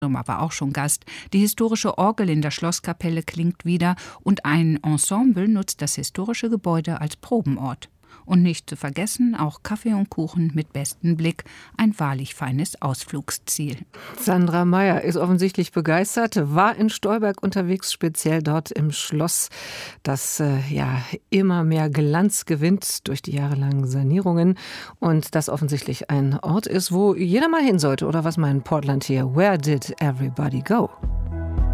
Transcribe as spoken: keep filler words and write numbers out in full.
war auch schon Gast. Die historische Orgel in der Schlosskapelle klingt wieder und ein Ensemble nutzt das historische Gebäude als Probenort. Und nicht zu vergessen, auch Kaffee und Kuchen mit bestem Blick, ein wahrlich feines Ausflugsziel. Sandra Meyer ist offensichtlich begeistert, war in Stolberg unterwegs, speziell dort im Schloss, das äh, ja immer mehr Glanz gewinnt durch die jahrelangen Sanierungen und das offensichtlich ein Ort ist, wo jeder mal hin sollte. Oder was meint Portland hier? Where did everybody go?